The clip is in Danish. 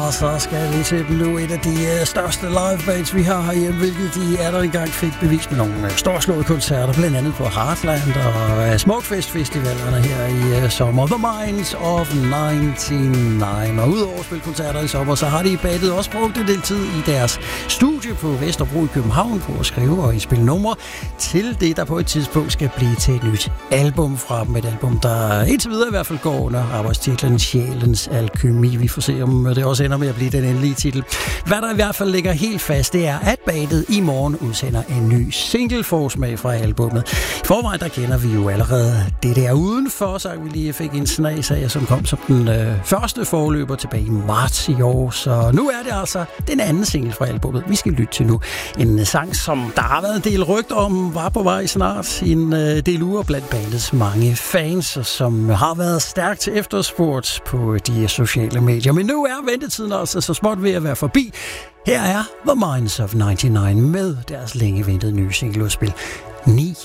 Og så skal vi til dem nu. Et af de største livebands, vi har herhjemme, hvilket de er der engang fik bevis med nogle storslåede koncerter, blandt andet på Heartland og Smukfest Festivalerne her i sommer. The Minds of 99. Og udover at spille koncerter i sommer, så har de i bandet også brugt en del tid i deres studie på Vesterbro i København på at skrive og indspille numre til det, der på et tidspunkt skal blive til et nyt album fra dem. Et album, der indtil videre i hvert fald går under arbejdstitlen Sjælens Alkymi. Vi får se, om det også ender med at blive den endelige titel. Hvad der i hvert fald ligger helt fast, det er, at bandet i morgen udsender en ny single-forsmag fra albummet. I forvejen, der kender vi jo allerede det der udenfor, så vi lige fik en snas af, som kom som den første forløber tilbage i marts i år. Så nu er det altså den anden single fra albummet, vi skal lytte til nu. En sang, som der har været en del rygter om, var på vej snart i en del uger blandt bandets mange fans, som har været stærkt efterspurgt på de sociale medier. Men nu er ventetiden altså så småt ved at være forbi. Her er The Minds of 99 med deres længe ventede nye singleudspil 9.